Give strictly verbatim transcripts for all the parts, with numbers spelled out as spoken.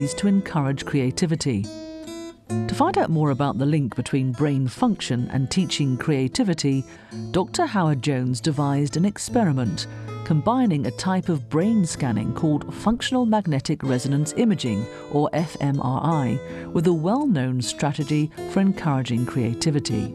to encourage creativity. To find out more about the link between brain function and teaching creativity, Doctor Howard Jones devised an experiment combining a type of brain scanning called functional magnetic resonance imaging, or F M R I, with a well-known strategy for encouraging creativity.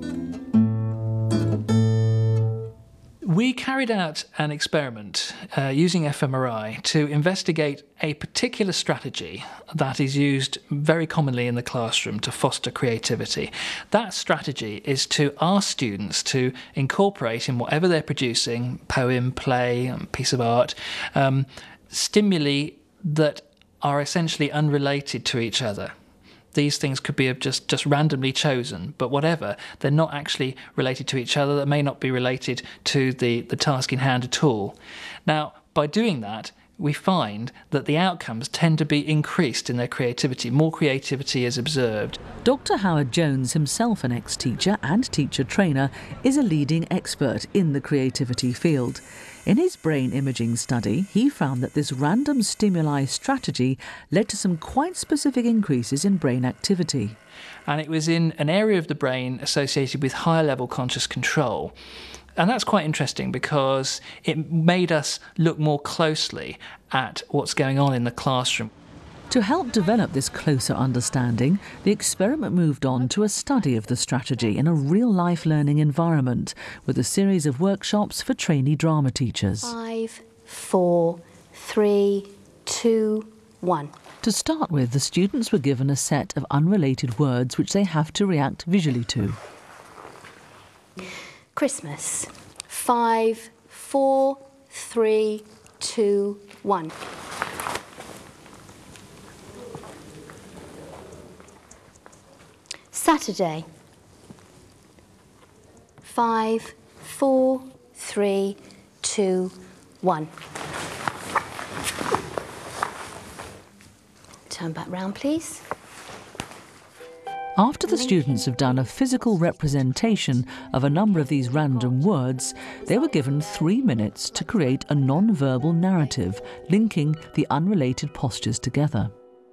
We carried out an experiment uh, using F M R I to investigate a particular strategy that is used very commonly in the classroom to foster creativity. That strategy is to ask students to incorporate in whatever they're producing, poem, play, piece of art, um, stimuli that are essentially unrelated to each other. These things could be just, just randomly chosen, but whatever, they're not actually related to each other, they may not be related to the, the task in hand at all. Now, by doing that, we find that the outcomes tend to be increased in their creativity. More creativity is observed. Doctor Howard Jones, himself an ex-teacher and teacher trainer, is a leading expert in the creativity field. In his brain imaging study, he found that this random stimuli strategy led to some quite specific increases in brain activity. And it was in an area of the brain associated with higher level conscious control. And that's quite interesting because it made us look more closely at what's going on in the classroom. To help develop this closer understanding, the experiment moved on to a study of the strategy in a real-life learning environment with a series of workshops for trainee drama teachers. Five, four, three, two, one. To start with, the students were given a set of unrelated words which they have to react visually to. Christmas. Five, four, three, two, one. Saturday. Five, four, three, two, one. Turn back round, please. After the students have done a physical representation of a number of these random words, they were given three minutes to create a non-verbal narrative linking the unrelated postures together.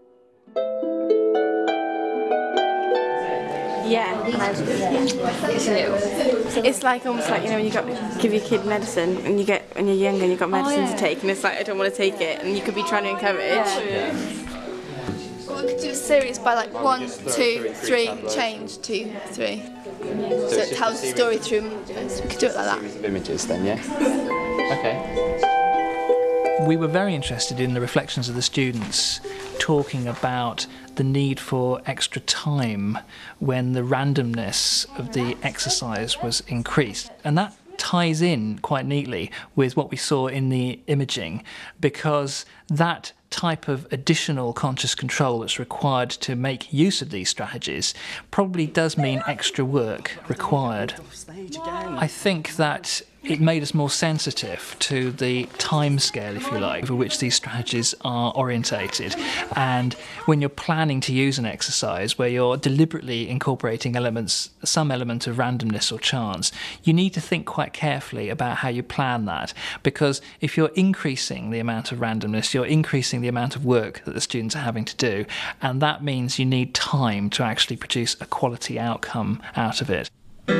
Yeah, it's little. It's like almost like, you know, when you got give your kid medicine and you get when you're younger and you've got medicine oh, yeah. to take and it's like I don't want to take it and you could be trying to encourage. Yeah. Well, we could do a series by like one, two, three, change, two, three. So, so it tells the story through movements. We could do it like that. Series of images then, yeah. Okay. We were very interested in the reflections of the students talking about the need for extra time when the randomness of the exercise was increased. And that ties in quite neatly with what we saw in the imaging, because that type of additional conscious control that's required to make use of these strategies probably does mean extra work required. I think that it made us more sensitive to the time scale, if you like, over which these strategies are orientated. And when you're planning to use an exercise where you're deliberately incorporating elements, some element of randomness or chance, you need to think quite carefully about how you plan that. Because if you're increasing the amount of randomness, you're increasing the amount of work that the students are having to do. And that means you need time to actually produce a quality outcome out of it.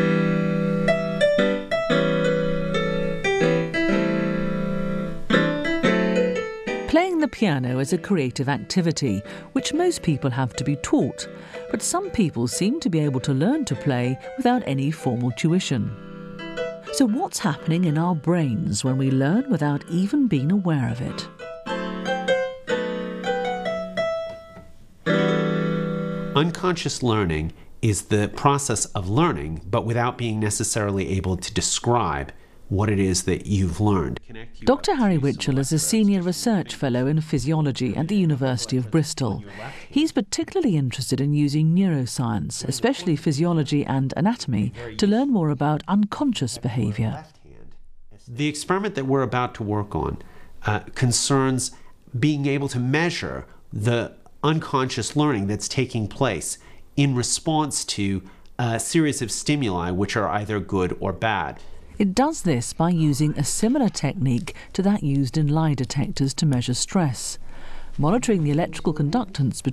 Playing the piano is a creative activity, which most people have to be taught, but some people seem to be able to learn to play without any formal tuition. So what's happening in our brains when we learn without even being aware of it? Unconscious learning is the process of learning, but without being necessarily able to describe what it is that you've learned. Doctor Harry Witchell is a senior research fellow in physiology at the University of Bristol. He's particularly interested in using neuroscience, especially physiology and anatomy, to learn more about unconscious behaviour. The experiment that we're about to work on uh, concerns being able to measure the unconscious learning that's taking place in response to a series of stimuli which are either good or bad. It does this by using a similar technique to that used in lie detectors to measure stress. monitoring the electrical conductance between